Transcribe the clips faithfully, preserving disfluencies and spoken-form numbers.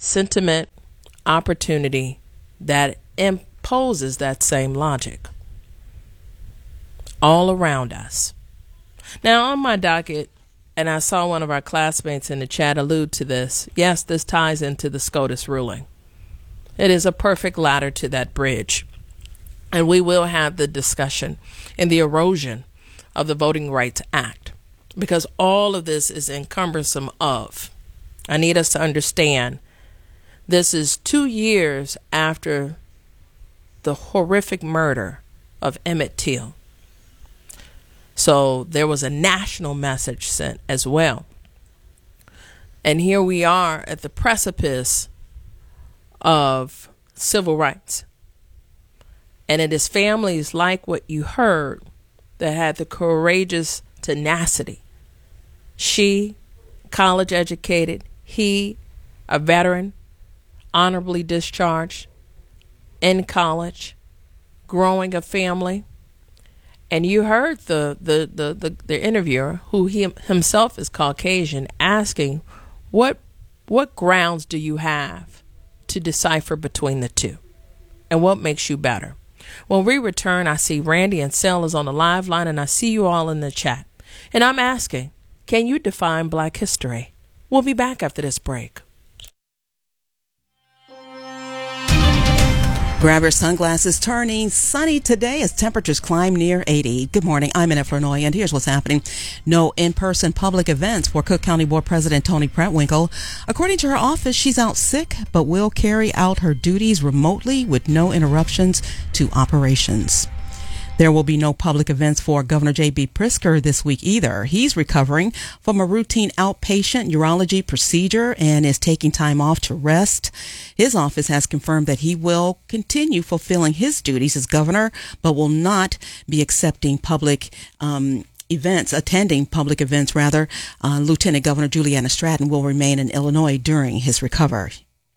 sentiment, opportunity that imposes that same logic all around us. Now, on my docket, and I saw one of our classmates in the chat allude to this, yes, this ties into the SCOTUS ruling. It is a perfect ladder to that bridge. And we will have the discussion in the erosion of the Voting Rights Act, because all of this is encumbersome of. I need us to understand this is two years after the horrific murder of Emmett Till. So there was a national message sent as well. And here we are at the precipice of civil rights. And it is families like what you heard that had the courageous tenacity. She, college educated, he, a veteran, honorably discharged, in college, growing a family. And you heard the the, the, the, the interviewer, who he himself is Caucasian, asking, what what grounds do you have to decipher between the two? And what makes you better? When we return, I see Randy and Sel is on the live line, and I see you all in the chat. And I'm asking, can you define Black history? We'll be back after this break. Grab your sunglasses. Turning sunny today as temperatures climb near eighty. Good morning. I'm Annette Flournoy, and here's what's happening. No in-person public events for Cook County Board President Toni Prewinkle. According to her office, she's out sick, but will carry out her duties remotely with no interruptions to operations. There will be no public events for Governor J B. Pritzker this week either. He's recovering from a routine outpatient urology procedure and is taking time off to rest. His office has confirmed that he will continue fulfilling his duties as governor, but will not be accepting public um events, attending public events, rather. Uh, Lieutenant Governor Juliana Stratton will remain in Illinois during his recovery.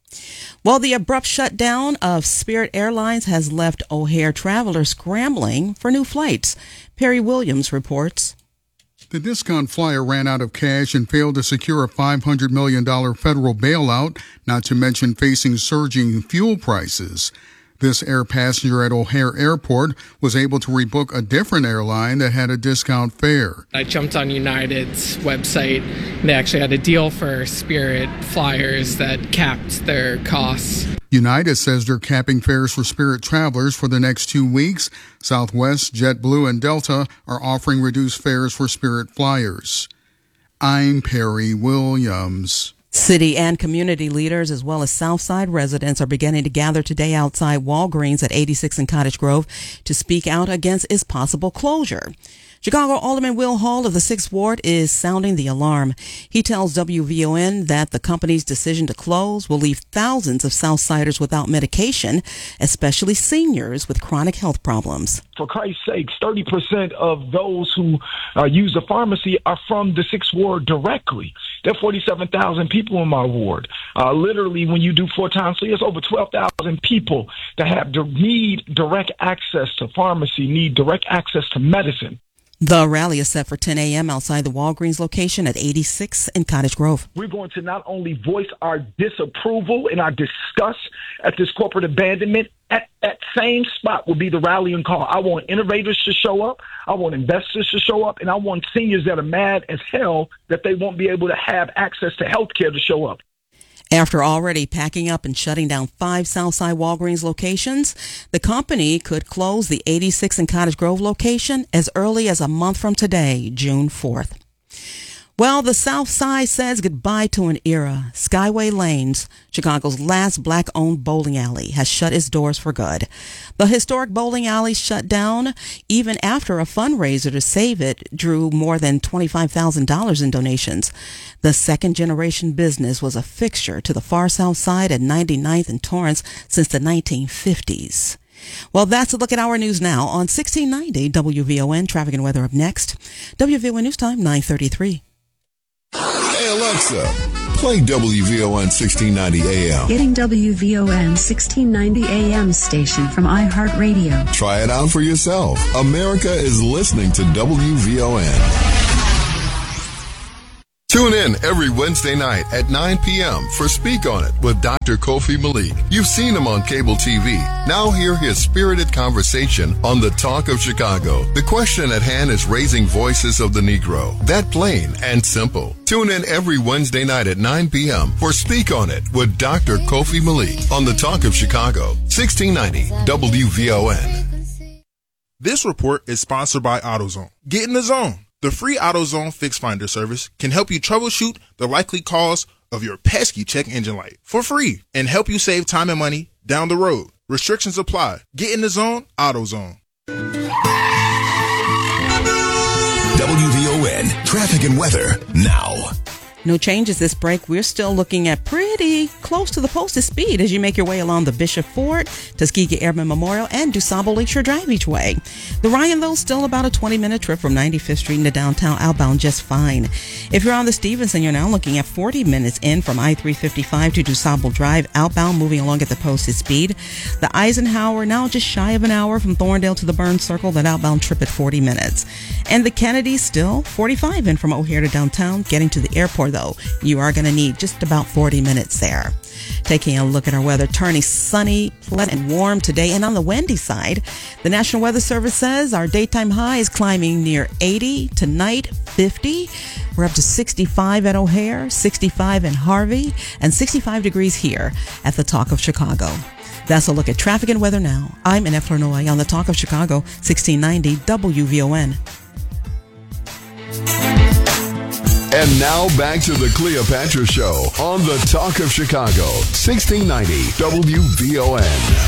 Well, the abrupt shutdown of Spirit Airlines has left O'Hare travelers scrambling for new flights. Perry Williams reports. The discount flyer ran out of cash and failed to secure a five hundred million dollars federal bailout, not to mention facing surging fuel prices. This air passenger at O'Hare Airport was able to rebook a different airline that had a discount fare. I jumped on United's website, and they actually had a deal for Spirit flyers that capped their costs. United says they're capping fares for Spirit travelers for the next two weeks. Southwest, JetBlue, and Delta are offering reduced fares for Spirit flyers. I'm Perry Williams. City and community leaders, as well as Southside residents, are beginning to gather today outside Walgreens at eighty-six and Cottage Grove to speak out against its possible closure. Chicago Alderman Will Hall of the sixth Ward is sounding the alarm. He tells W V O N that the company's decision to close will leave thousands of Southsiders without medication, especially seniors with chronic health problems. For Christ's sakes, thirty percent of those who uh, use the pharmacy are from the sixth Ward directly. There are forty-seven thousand people in my ward. Uh, literally, when you do four times three, it's over twelve thousand people that have to need direct access to pharmacy, need direct access to medicine. The rally is set for ten a.m. outside the Walgreens location at eighty-six in Cottage Grove. We're going to not only voice our disapproval and our disgust at this corporate abandonment, at that same spot will be the rallying call. I want innovators to show up, I want investors to show up, and I want seniors that are mad as hell that they won't be able to have access to health care to show up. After already packing up and shutting down five Southside Walgreens locations, the company could close the eighty-six and Cottage Grove location as early as a month from today, June fourth. Well, the South Side says goodbye to an era. Skyway Lanes, Chicago's last black-owned bowling alley, has shut its doors for good. The historic bowling alley shut down even after a fundraiser to save it drew more than twenty-five thousand dollars in donations. The second-generation business was a fixture to the far South Side at ninety-ninth and Torrance since the nineteen fifties. Well, that's a look at our news now on sixteen ninety W V O N. Traffic and weather up next. W V O N News Time, nine thirty-three. Hey, Alexa, play W V O N sixteen ninety A M. Getting W V O N sixteen ninety A M station from iHeartRadio. Try it out for yourself. America is listening to W V O N. Tune in every Wednesday night at nine p.m. for Speak On It with Doctor Kofi Malik. You've seen him on cable T V. Now hear his spirited conversation on the Talk of Chicago. The question at hand is raising voices of the Negro. That plain and simple. Tune in every Wednesday night at nine p.m. for Speak On It with Doctor Kofi Malik on the Talk of Chicago, sixteen ninety W V O N. This report is sponsored by AutoZone. Get in the zone. The free AutoZone Fix Finder service can help you troubleshoot the likely cause of your pesky check engine light for free and help you save time and money down the road. Restrictions apply. Get in the zone, AutoZone. W V O N traffic and weather now. No changes this break. We're still looking at pretty close to the posted speed as you make your way along the Bishop Ford, Tuskegee Airmen Memorial, and DuSable Lakeshore Drive each way. The Ryan, though, still about a twenty-minute trip from ninety-fifth Street into downtown outbound just fine. If you're on the Stevenson, you're now looking at forty minutes in from I three fifty-five to DuSable Drive outbound, moving along at the posted speed. The Eisenhower now just shy of an hour from Thorndale to the Burns Circle, that outbound trip at forty minutes. And the Kennedy still forty-five in from O'Hare to downtown. Getting to the airport, though, you are going to need just about forty minutes there. Taking a look at our weather, turning sunny, pleasant, and warm today. And on the windy side, the National Weather Service says our daytime high is climbing near eighty, tonight fifty. We're up to sixty-five at O'Hare, sixty-five in Harvey, and sixty-five degrees here at the Talk of Chicago. That's a look at traffic and weather now. I'm Annette Flournoy on the Talk of Chicago, sixteen ninety W V O N. And now back to the Cleopatra Show on the Talk of Chicago, sixteen ninety W V O N.